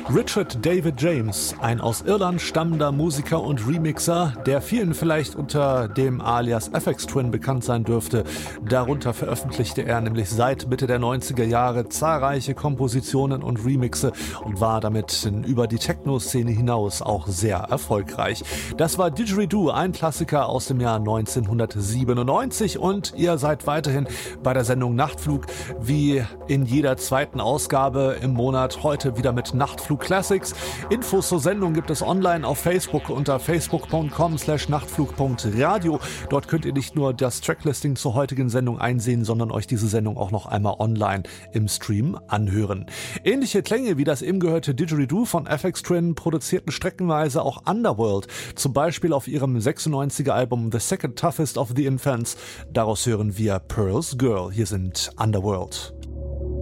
Richard David James, ein aus Irland stammender Musiker und Remixer, der vielen vielleicht unter dem Alias Aphex Twin bekannt sein dürfte. Darunter veröffentlichte er nämlich seit Mitte der 90er Jahre zahlreiche Kompositionen und Remixe und war damit über die Techno-Szene hinaus auch sehr erfolgreich. Das war Didgeridoo, ein Klassiker aus dem Jahr 1997, und ihr seid weiterhin bei der Sendung Nachtflug, wie in jeder zweiten Ausgabe im Monat, heute wieder mit Nachtflug Classics. Infos zur Sendung gibt es online auf Facebook unter facebook.com/nachtflug.radio. Dort könnt ihr nicht nur das Tracklisting zur heutigen Sendung einsehen, sondern euch diese Sendung auch noch einmal online im Stream anhören. Ähnliche Klänge wie das eben gehörte Didgeridoo von Aphex Twin produzierten streckenweise auch Underworld, zum Beispiel auf ihrem 96er Album The Second Toughest of the Infants. Daraus hören wir Pearl's Girl. Hier sind Underworld.